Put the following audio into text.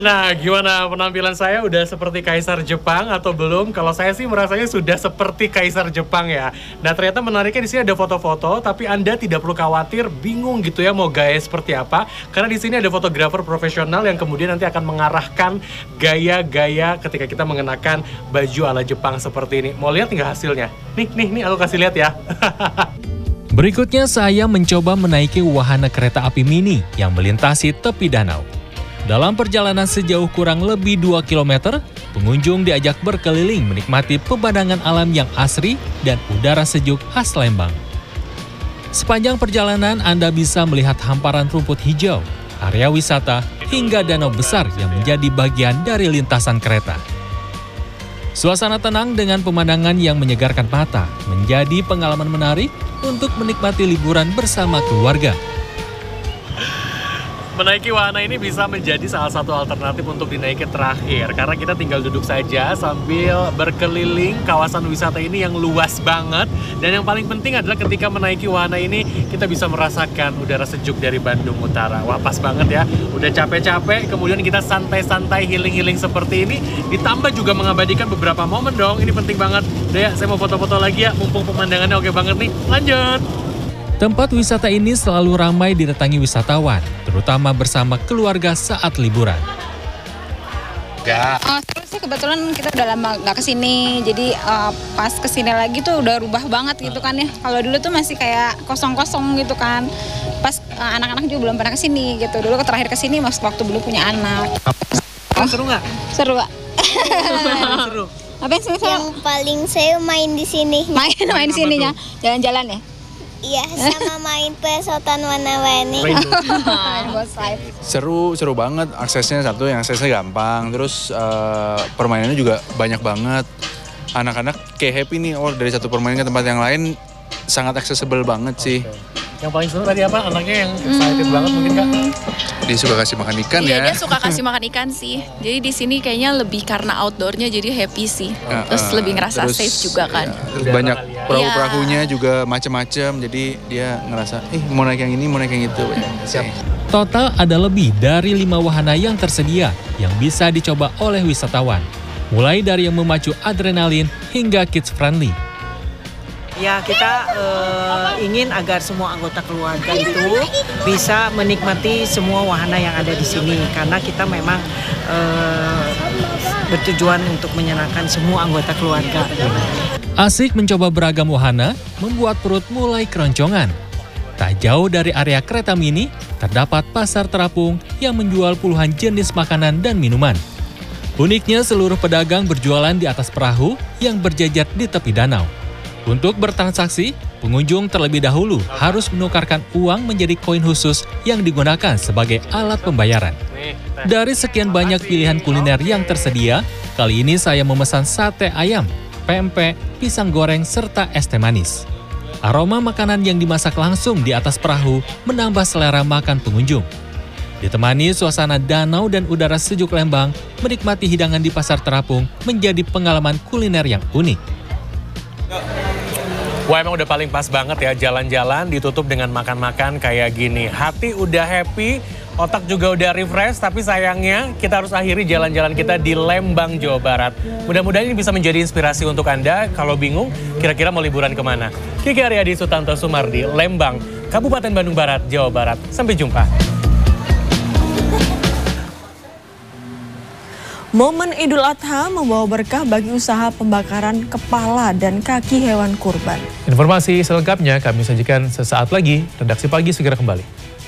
Nah, gimana penampilan saya? Udah seperti kaisar Jepang atau belum? Kalau saya sih merasanya sudah seperti kaisar Jepang ya. Nah, ternyata menariknya di sini ada foto-foto, tapi Anda tidak perlu khawatir, bingung gitu ya mau gaya seperti apa. Karena di sini ada fotografer profesional yang kemudian nanti akan mengarahkan gaya-gaya ketika kita mengenakan baju ala Jepang seperti ini. Mau lihat nggak hasilnya? Nih, aku kasih lihat ya. Berikutnya saya mencoba menaiki wahana kereta api mini yang melintasi tepi danau. Dalam perjalanan sejauh kurang lebih 2 km, pengunjung diajak berkeliling menikmati pemandangan alam yang asri dan udara sejuk khas Lembang. Sepanjang perjalanan Anda bisa melihat hamparan rumput hijau, area wisata, hingga danau besar yang menjadi bagian dari lintasan kereta. Suasana tenang dengan pemandangan yang menyegarkan mata menjadi pengalaman menarik untuk menikmati liburan bersama keluarga. Menaiki wahana ini bisa menjadi salah satu alternatif untuk dinaiki terakhir karena kita tinggal duduk saja sambil berkeliling kawasan wisata ini yang luas banget. Dan yang paling penting adalah ketika menaiki wahana ini kita bisa merasakan udara sejuk dari Bandung Utara. Wah, pas banget ya, udah capek-capek kemudian kita santai-santai healing-healing seperti ini, ditambah juga mengabadikan beberapa momen dong. Ini penting banget. Udah ya, saya mau foto-foto lagi ya, mumpung pemandangannya oke banget nih. Lanjut! Tempat wisata ini selalu ramai didatangi wisatawan, terutama bersama keluarga saat liburan. Terus sih kebetulan kita udah lama nggak kesini, jadi pas kesini lagi tuh udah rubah banget gitu kan ya. Kalau dulu tuh masih kayak kosong-kosong gitu kan. Pas anak-anak juga belum pernah kesini gitu. Dulu terakhir kesini waktu belum punya anak. Seru nggak? Seru, Pak. Seru. Apa yang seru? Yang paling saya main di sini. Main di sininya, jalan-jalan ya. Iya, sama main pesotan warna-warni. Seru banget, aksesnya gampang, terus permainannya juga banyak banget. Anak-anak kayak happy nih, dari satu permainan ke tempat yang lain sangat accessible banget sih. Yang paling seru tadi apa? Anaknya yang excited banget mungkin Kak? Dia suka kasih makan ikan ya. Iya, dia suka kasih makan ikan sih. Jadi di sini kayaknya lebih karena outdoornya jadi happy sih. Terus lebih ngerasa safe juga kan. Terus banyak perahu-perahunya juga macam-macam, jadi dia ngerasa, mau naik yang ini, mau naik yang itu. Siap. Total ada lebih dari 5 wahana yang tersedia yang bisa dicoba oleh wisatawan. Mulai dari yang memacu adrenalin hingga kids friendly. Ya, kita ingin agar semua anggota keluarga itu bisa menikmati semua wahana yang ada di sini. Karena kita memang bertujuan untuk menyenangkan semua anggota keluarga. Asik mencoba beragam wahana, membuat perut mulai keroncongan. Tak jauh dari area kereta mini, terdapat pasar terapung yang menjual puluhan jenis makanan dan minuman. Uniknya seluruh pedagang berjualan di atas perahu yang berjajar di tepi danau. Untuk bertransaksi, pengunjung terlebih dahulu harus menukarkan uang menjadi koin khusus yang digunakan sebagai alat pembayaran. Dari sekian banyak pilihan kuliner yang tersedia, kali ini saya memesan sate ayam, pempek, pisang goreng, serta es teh manis. Aroma makanan yang dimasak langsung di atas perahu menambah selera makan pengunjung. Ditemani suasana danau dan udara sejuk Lembang, menikmati hidangan di pasar terapung menjadi pengalaman kuliner yang unik. Wah, emang udah paling pas banget ya jalan-jalan ditutup dengan makan-makan kayak gini. Hati udah happy, otak juga udah refresh, tapi sayangnya kita harus akhiri jalan-jalan kita di Lembang, Jawa Barat. Mudah-mudahan ini bisa menjadi inspirasi untuk Anda kalau bingung kira-kira mau liburan kemana. Kiki Aryadi Sutanto Sumardi, Lembang, Kabupaten Bandung Barat, Jawa Barat. Sampai jumpa. Momen Idul Adha membawa berkah bagi usaha pembakaran kepala dan kaki hewan kurban. Informasi selengkapnya kami sajikan sesaat lagi. Redaksi Pagi segera kembali.